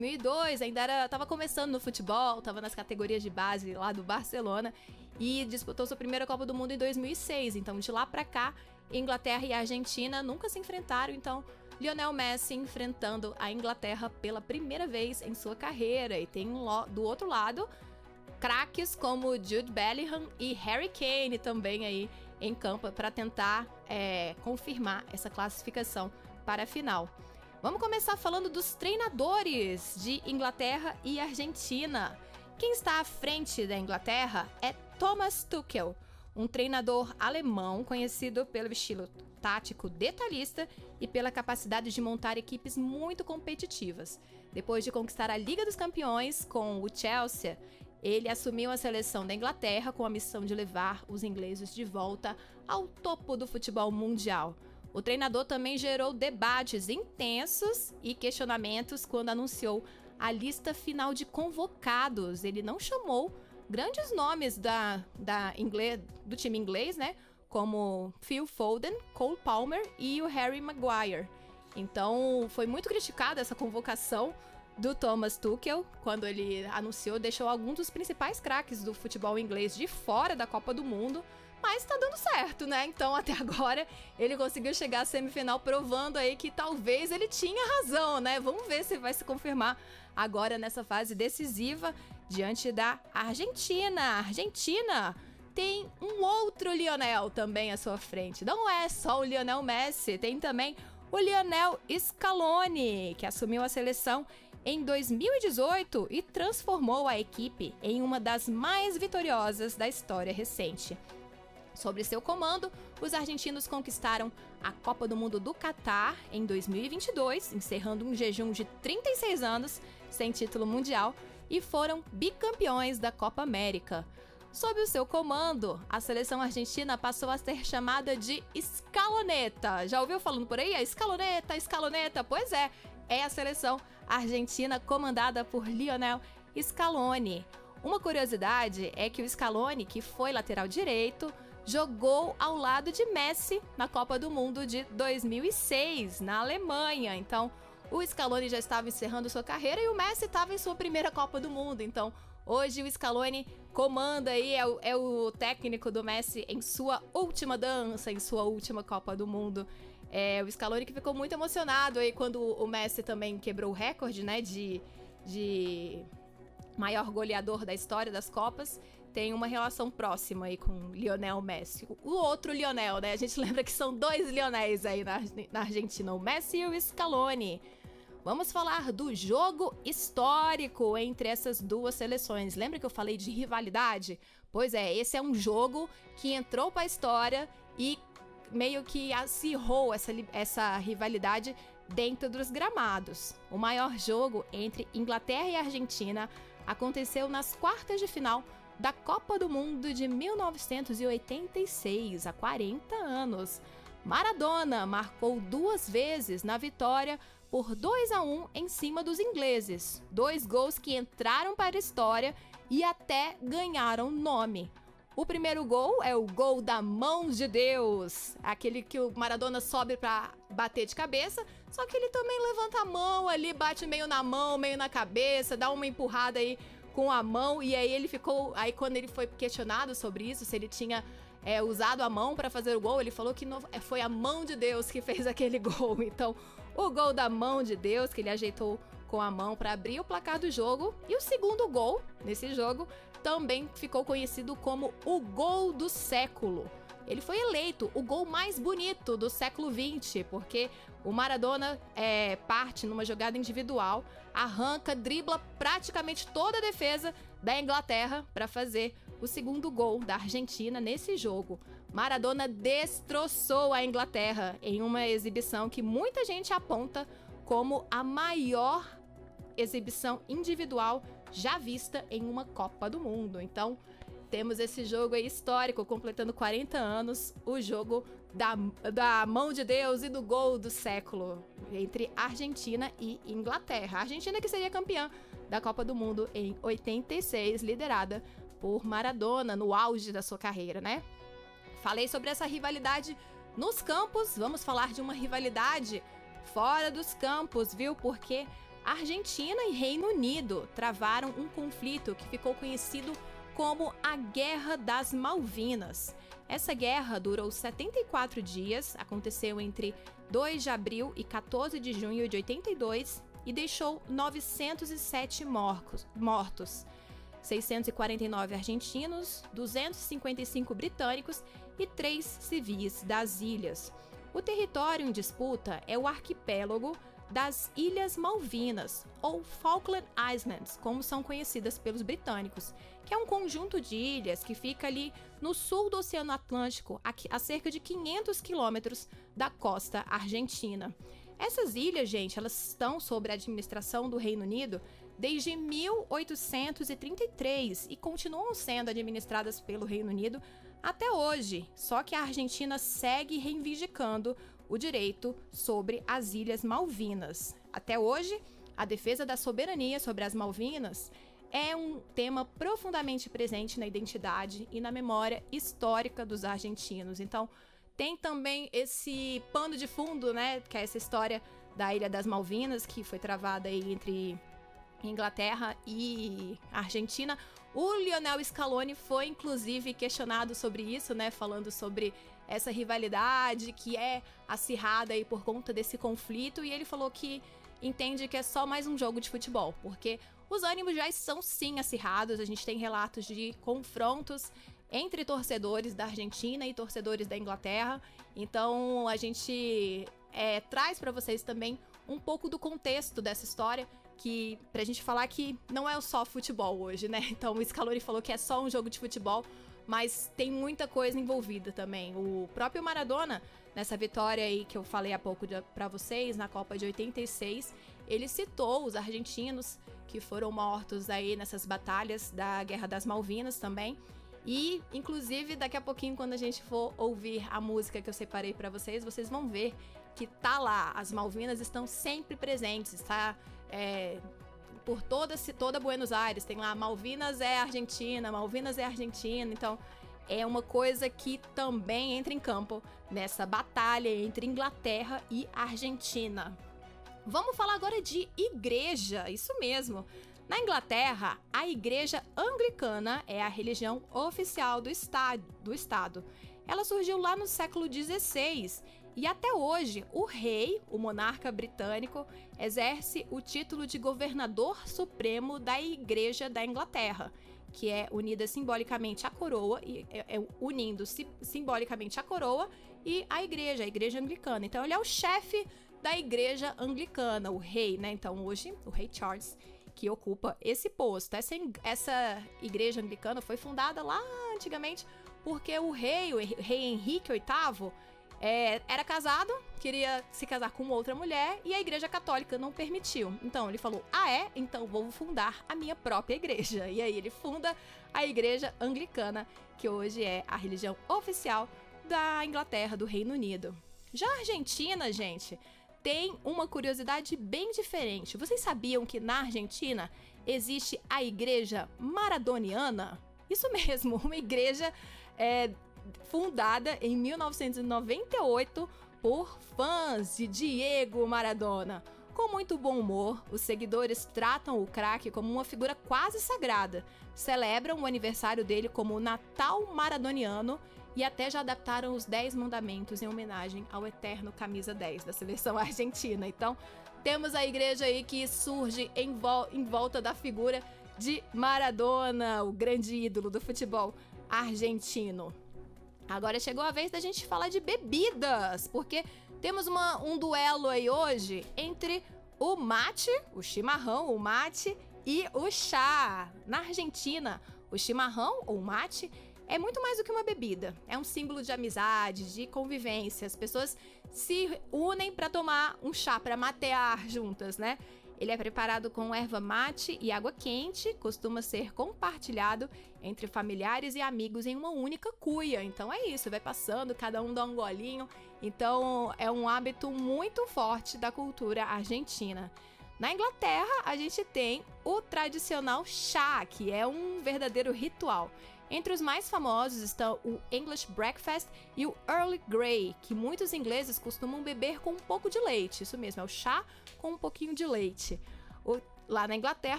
2002, tava começando no futebol, tava nas categorias de base lá do Barcelona e disputou sua primeira Copa do Mundo em 2006. Então, de lá pra cá, Inglaterra e Argentina nunca se enfrentaram. Então, Lionel Messi enfrentando a Inglaterra pela primeira vez em sua carreira. E tem do outro lado craques como Jude Bellingham e Harry Kane também aí em campo para tentar confirmar essa classificação para a final. Vamos começar falando dos treinadores de Inglaterra e Argentina. Quem está à frente da Inglaterra é Thomas Tuchel, um treinador alemão conhecido pelo estilo tático detalhista e pela capacidade de montar equipes muito competitivas. Depois de conquistar a Liga dos Campeões com o Chelsea, ele assumiu a seleção da Inglaterra com a missão de levar os ingleses de volta ao topo do futebol mundial. O treinador também gerou debates intensos e questionamentos quando anunciou a lista final de convocados. Ele não chamou grandes nomes do time inglês, né? Como Phil Foden, Cole Palmer e o Harry Maguire. Então, foi muito criticada essa convocação do Thomas Tuchel, quando ele anunciou, deixou alguns dos principais craques do futebol inglês de fora da Copa do Mundo, mas tá dando certo, né? Então, até agora, ele conseguiu chegar à semifinal provando aí que talvez ele tinha razão, né? Vamos ver se vai se confirmar agora nessa fase decisiva diante da Argentina. A Argentina tem um outro Lionel também à sua frente. Não é só o Lionel Messi, tem também o Lionel Scaloni, que assumiu a seleção em 2018 e transformou a equipe em uma das mais vitoriosas da história recente. Sob seu comando, os argentinos conquistaram a Copa do Mundo do Catar em 2022, encerrando um jejum de 36 anos sem título mundial, e foram bicampeões da Copa América. Sob o seu comando, a seleção argentina passou a ser chamada de Scaloneta. Já ouviu falando por aí? Scaloneta, Scaloneta. Pois é a seleção argentina comandada por Lionel Scaloni. Uma curiosidade é que o Scaloni, que foi lateral direito, jogou ao lado de Messi na Copa do Mundo de 2006, na Alemanha. Então, o Scaloni já estava encerrando sua carreira e o Messi estava em sua primeira Copa do Mundo. Então, hoje o Scaloni comanda aí, é o técnico do Messi em sua última dança, em sua última Copa do Mundo. O Scaloni que ficou muito emocionado aí quando o Messi também quebrou o recorde, né, de maior goleador da história das Copas. Tem uma relação próxima aí com Lionel Messi. O outro Lionel, né? A gente lembra que são dois Lionéis aí na Argentina, o Messi e o Scaloni. Vamos falar do jogo histórico entre essas duas seleções. Lembra que eu falei de rivalidade? Pois é, esse é um jogo que entrou para a história e meio que acirrou essa rivalidade dentro dos gramados. O maior jogo entre Inglaterra e Argentina aconteceu nas quartas de final da Copa do Mundo de 1986, há 40 anos. Maradona marcou 2 vezes na vitória por 2-1 em cima dos ingleses. 2 gols que entraram para a história e até ganharam nome. O primeiro gol é o gol da mão de Deus, aquele que o Maradona sobe para bater de cabeça, só que ele também levanta a mão ali, bate meio na mão, meio na cabeça, dá uma empurrada aí com a mão, e aí quando ele foi questionado sobre isso, se ele tinha usado a mão para fazer o gol, ele falou que foi a mão de Deus que fez aquele gol. Então, o gol da mão de Deus, que ele ajeitou com a mão para abrir o placar do jogo, e o segundo gol nesse jogo também ficou conhecido como o gol do século. Ele foi eleito o gol mais bonito do século XX, porque o Maradona parte numa jogada individual, arranca, dribla praticamente toda a defesa da Inglaterra para fazer o segundo gol da Argentina nesse jogo. Maradona destroçou a Inglaterra em uma exibição que muita gente aponta como a maior exibição individual já vista em uma Copa do Mundo. Então, temos esse jogo aí histórico, completando 40 anos, o jogo da mão de Deus e do gol do século entre Argentina e Inglaterra. A Argentina que seria campeã da Copa do Mundo em 86, liderada por Maradona no auge da sua carreira, né? Falei sobre essa rivalidade nos campos, vamos falar de uma rivalidade fora dos campos, viu? Porque Argentina e Reino Unido travaram um conflito que ficou conhecido como a Guerra das Malvinas. Essa guerra durou 74 dias, aconteceu entre 2 de abril e 14 de junho de 82 e deixou 907 mortos, 649 argentinos, 255 britânicos e 3 civis das ilhas. O território em disputa é o arquipélago das Ilhas Malvinas, ou Falkland Islands, como são conhecidas pelos britânicos, que é um conjunto de ilhas que fica ali no sul do Oceano Atlântico, a cerca de 500 quilômetros da costa argentina. Essas ilhas, gente, elas estão sob a administração do Reino Unido desde 1833 e continuam sendo administradas pelo Reino Unido até hoje, só que a Argentina segue reivindicando o direito sobre as Ilhas Malvinas. Até hoje, a defesa da soberania sobre as Malvinas é um tema profundamente presente na identidade e na memória histórica dos argentinos. Então, tem também esse pano de fundo, né, que é essa história da Ilha das Malvinas, que foi travada aí entre Inglaterra e Argentina. O Lionel Scaloni foi, inclusive, questionado sobre isso, né, falando sobre essa rivalidade que é acirrada aí por conta desse conflito, e ele falou que entende que é só mais um jogo de futebol, porque os ânimos já são sim acirrados. A gente tem relatos de confrontos entre torcedores da Argentina e torcedores da Inglaterra, então a gente traz para vocês também um pouco do contexto dessa história, que pra gente falar que não é só futebol hoje, né? Então o Scaloni falou que é só um jogo de futebol, mas tem muita coisa envolvida também. O próprio Maradona, nessa vitória aí que eu falei há pouco pra vocês, na Copa de 86, ele citou os argentinos que foram mortos aí nessas batalhas da Guerra das Malvinas também. E, inclusive, daqui a pouquinho, quando a gente for ouvir a música que eu separei pra vocês, vocês vão ver que tá lá, as Malvinas estão sempre presentes, tá? Por toda Buenos Aires, tem lá Malvinas é Argentina, Malvinas é Argentina, então é uma coisa que também entra em campo nessa batalha entre Inglaterra e Argentina. Vamos falar agora de igreja, isso mesmo. Na Inglaterra, a igreja anglicana é a religião oficial do estado. Ela surgiu lá no século XVI e até hoje o rei, o monarca britânico, exerce o título de governador supremo da Igreja da Inglaterra, que é unida simbolicamente à coroa, unindo simbolicamente a coroa e a igreja anglicana. Então ele é o chefe da igreja anglicana, o rei, né? Então hoje o rei Charles que ocupa esse posto. Essa igreja anglicana foi fundada lá antigamente porque o rei Henrique VIII, era casado, queria se casar com outra mulher e a igreja católica não permitiu. Então ele falou, então vou fundar a minha própria igreja. E aí ele funda a igreja anglicana, que hoje é a religião oficial da Inglaterra, do Reino Unido. Já a Argentina, gente, tem uma curiosidade bem diferente. Vocês sabiam que na Argentina existe a igreja maradoniana? Isso mesmo, uma igreja fundada em 1998 por fãs de Diego Maradona. Com muito bom humor, os seguidores tratam o craque como uma figura quase sagrada, celebram o aniversário dele como o Natal Maradoniano e até já adaptaram os 10 mandamentos em homenagem ao eterno camisa 10 da seleção argentina. Então, temos a igreja aí que surge em volta da figura de Maradona, o grande ídolo do futebol argentino. Agora chegou a vez da gente falar de bebidas, porque temos um duelo aí hoje entre o mate, o chimarrão, o mate e o chá. Na Argentina, o chimarrão ou mate é muito mais do que uma bebida. É um símbolo de amizade, de convivência. As pessoas se unem para tomar um chá, para matear juntas, né? Ele é preparado com erva mate e água quente, costuma ser compartilhado entre familiares e amigos em uma única cuia. Então é isso, vai passando, cada um dá um golinho. Então é um hábito muito forte da cultura argentina. Na Inglaterra, a gente tem o tradicional chá, que é um verdadeiro ritual. Entre os mais famosos estão o English Breakfast e o Earl Grey, que muitos ingleses costumam beber com um pouco de leite. Isso mesmo, é o chá com um pouquinho de leite. lá na Inglaterra,